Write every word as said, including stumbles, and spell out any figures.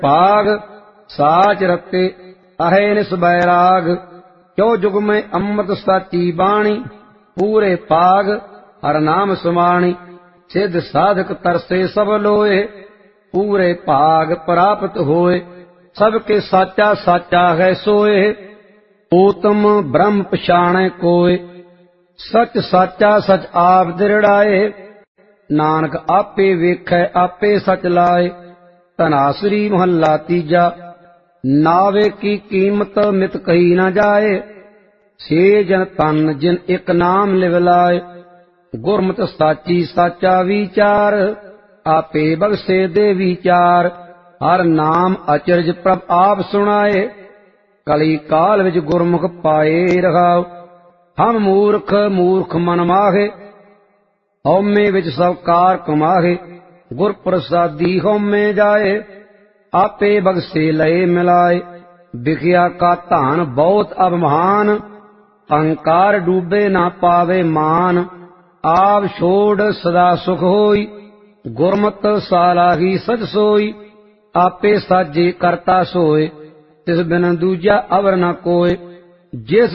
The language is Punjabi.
ਭਾਗ ਸਾਚ ਰਤੇ ਅਹੇ ਨਿਸ ਬੈਰਾਗ। ਕਿਉ ਜੁਗ ਮੈਂ ਅੰਮ੍ਰਿਤ ਸਾਚੀ ਬਾਣੀ, ਪੂਰੇ ਭਾਗ ਹਰ ਨਾਮ ਸੁਮਾਣੀ। ਸਿੱਧ ਸਾਧਕ ਤਰਸੇ ਸਭ ਲੋਏ, ਪੂਰੇ ਭਾਗ ਪ੍ਰਾਪਤ ਹੋਏ। ਸਭ ਕੇ ਸਾਚਾ ਸਾਚਾ ਹੈ ਸੋਏ, ਊਤਮ ਬ੍ਰਹਮ ਪਛਾਣੈ ਕੋਇ। ਸਚ ਸਾਚਾ ਸਚ ਆਪ ਦਿਰੜਾਏ, ਨਾਨਕ ਆਪੇ ਵੇਖੈ ਆਪੇ ਸਚ ਲਾਏ। ਧਨਾਸਰੀ ਮਹੱਲਾ ਤੀਜਾ। ਨਾਵੇ ਕੀ ਕੀਮਤ ਮਿਤ ਕਹੀ ਨਾ ਜਾਏ, ਛੇ ਜਨ ਤਨ ਜਿਨ ਇੱਕ ਨਾਮ ਲਿਵ ਲਾਏ। ਗੁਰਮਤਿ ਸਾਚੀ ਸਾਚਾ ਵਿਚਾਰ, ਆਪੇ ਬਖਸ਼ੇ ਦੇ ਵਿਚਾਰ। ਹਰ ਨਾਮ ਅਚਰਜ ਪ੍ਰਭ ਆਪ ਸੁਣਾਏ, ਕਲੀ ਕਾਲ ਵਿੱਚ ਗੁਰਮੁਖ ਪਾਏ ਰਹਾਉ। ਹਮ ਮੂਰਖ ਮੂਰਖ ਮਨ ਮਾਹੇ, ਹਉਮੈ ਵਿੱਚ ਸਭ ਕਾਰ ਕਮਾਹੇ। ਗੁਰ ਪ੍ਰਸਾਦੀ ਹਉਮੈ ਜਾਏ, ਆਪੇ ਬਖਸ਼ੇ ਲਏ ਮਿਲਾਏ। ਵਿਖਿਆ ਕਾ ਧਾਨ ਬਹੁਤ ਅਭਿਮਾਨ, ਅਹੰਕਾਰ ਡੂਬੇ ਨਾ ਪਾਵੇ ਮਾਨ। ਆਪ ਛੋੜ ਸਦਾ ਸੁਖ ਹੋਈ, ਗੁਰਮਤਿ ਸਾਲਾਹੀ ਸਚ ਸੋਈ। ਆਪੇ ਸਾਜੇ ਕਰਤਾ ਸੋਏ, ਤਿਸ ਬਿਨ ਦੂਜਾ ਅਵਰ ਨ ਕੋਇ। ਜਿਸ